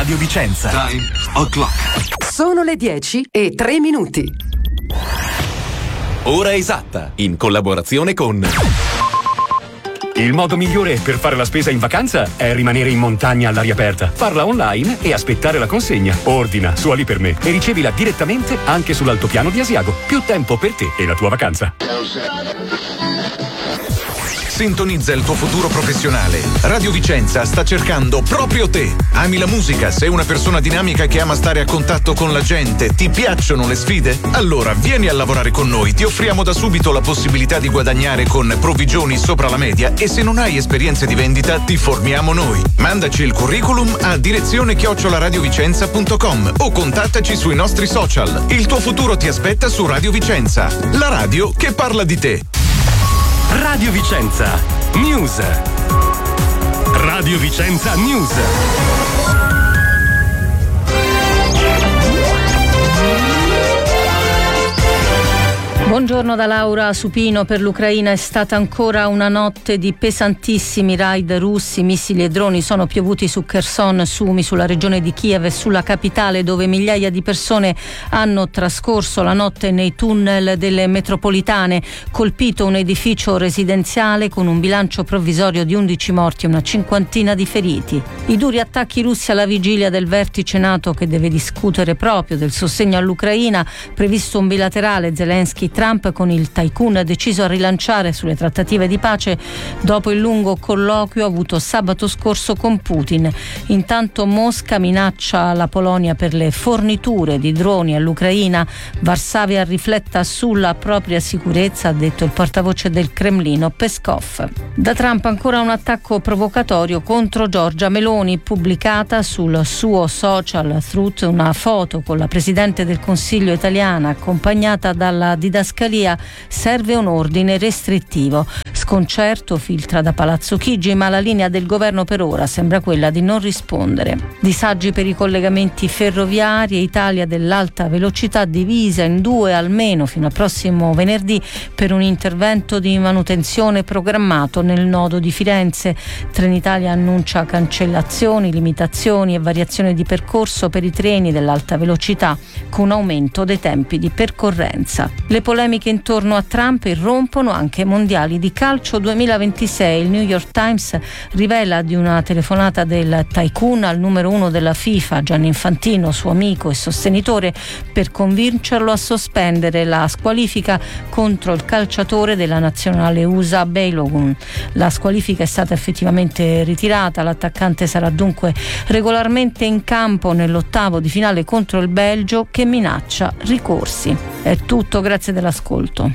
Radio Vicenza. Time o'clock. Sono le 10:03. Ora esatta, in collaborazione con... Il modo migliore per fare la spesa in vacanza è rimanere in montagna all'aria aperta. Farla online e aspettare la consegna. Ordina su Ali per me e ricevila direttamente anche sull'altopiano di Asiago. Più tempo per te e la tua vacanza. Sintonizza il tuo futuro professionale. Radio Vicenza sta cercando proprio te. Ami la musica? Sei una persona dinamica che ama stare a contatto con la gente? Ti piacciono le sfide? Allora vieni a lavorare con noi. Ti offriamo da subito la possibilità di guadagnare con provvigioni sopra la media e se non hai esperienze di vendita ti formiamo noi. Mandaci il curriculum a direzione@radiovicenza.com o contattaci sui nostri social. Il tuo futuro ti aspetta su Radio Vicenza, la radio che parla di te. Radio Vicenza News. Radio Vicenza News. Buongiorno da Laura Supino. Per l'Ucraina è stata ancora una notte di pesantissimi raid russi. Missili e droni sono piovuti su Kherson, Sumi, sulla regione di Kiev e sulla capitale, dove migliaia di persone hanno trascorso la notte nei tunnel delle metropolitane. Colpito un edificio residenziale con un bilancio provvisorio di 11 morti e una cinquantina di feriti. I duri attacchi russi alla vigilia del vertice NATO che deve discutere proprio del sostegno all'Ucraina. Previsto un bilaterale Zelensky-Trump con il tycoon deciso a rilanciare sulle trattative di pace dopo il lungo colloquio avuto sabato scorso con Putin. Intanto Mosca minaccia la Polonia per le forniture di droni all'Ucraina. Varsavia rifletta sulla propria sicurezza, ha detto il portavoce del Cremlino Peskov. Da Trump ancora un attacco provocatorio contro Giorgia Meloni, pubblicata sul suo social Truth una foto con la Presidente del Consiglio italiana accompagnata dalla didascalia serve un ordine restrittivo. Sconcerto filtra da Palazzo Chigi, ma la linea del governo per ora sembra quella di non rispondere. Disagi per i collegamenti ferroviari e Italia dell'alta velocità divisa in due almeno fino al prossimo venerdì per un intervento di manutenzione programmato nel nodo di Firenze. Trenitalia annuncia cancellazioni, limitazioni e variazioni di percorso per i treni dell'alta velocità con aumento dei tempi di percorrenza. Le polemiche intorno a Trump irrompono anche ai mondiali di calcio 2026. Il New York Times rivela di una telefonata del tycoon al numero 1 della FIFA, Gianni Infantino, suo amico e sostenitore, per convincerlo a sospendere la squalifica contro il calciatore della nazionale USA Balogun. La squalifica è stata effettivamente ritirata. L'attaccante sarà dunque regolarmente in campo nell'ottavo di finale contro il Belgio, che minaccia ricorsi. È tutto, grazie dell'ascolto.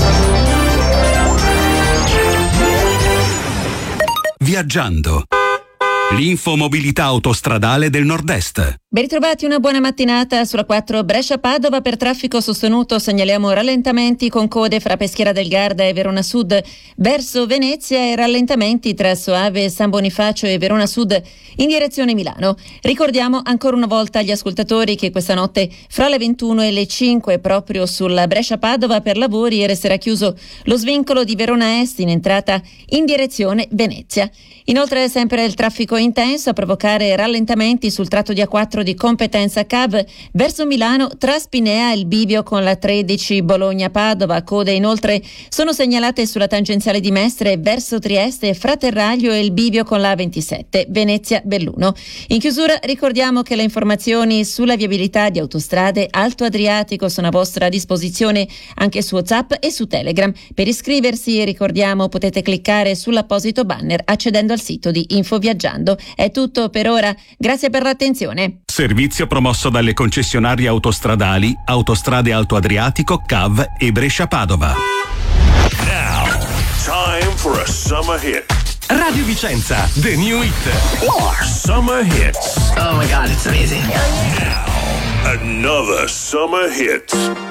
Viaggiando. L'infomobilità autostradale del Nord-Est. Ben ritrovati, una buona mattinata. Sulla 4 Brescia-Padova per traffico sostenuto segnaliamo rallentamenti con code fra Peschiera del Garda e Verona Sud verso Venezia e rallentamenti tra Soave, San Bonifacio e Verona Sud in direzione Milano. Ricordiamo ancora una volta agli ascoltatori che questa notte fra le 21 e le 5 proprio sulla Brescia-Padova per lavori resterà chiuso lo svincolo di Verona Est in entrata in direzione Venezia. Inoltre sempre il traffico intenso a provocare rallentamenti sul tratto di A4 di competenza CAV verso Milano tra Spinea e il bivio con la 13 Bologna-Padova. Code inoltre sono segnalate sulla tangenziale di Mestre verso Trieste, fra Terraglio e il bivio con la 27 Venezia-Belluno. In chiusura ricordiamo che le informazioni sulla viabilità di autostrade Alto Adriatico sono a vostra disposizione anche su WhatsApp e su Telegram. Per iscriversi ricordiamo potete cliccare sull'apposito banner accedendo al sito di Infoviaggiando. È tutto per ora, grazie per l'attenzione. Servizio promosso dalle concessionarie autostradali Autostrade Alto Adriatico, CAV e Brescia-Padova. Now, time for a summer hit. Radio Vicenza, the new hit. Summer hits. Oh my God, it's amazing. Now, another summer hit.